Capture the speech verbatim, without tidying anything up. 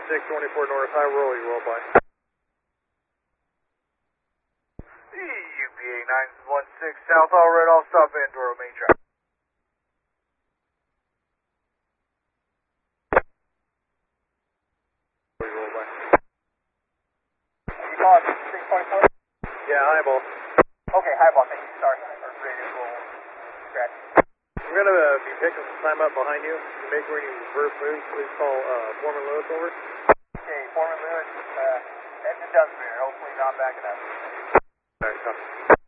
six twenty-four North High Roll, you roll by. U P A nine one six South, all red, all stop Andorra main track. You roll by. You call it six twenty-four? Yeah, highball. Okay, highball, thank you. Sorry, our radio roll. Scratch. We're going to uh, be picking some time up behind you. If you make any reverse moves, please call uh, Foreman Lewis over. Okay, Foreman Lewis, uh, heading to Dunsmuir. Hopefully not backing up. Alright, copy.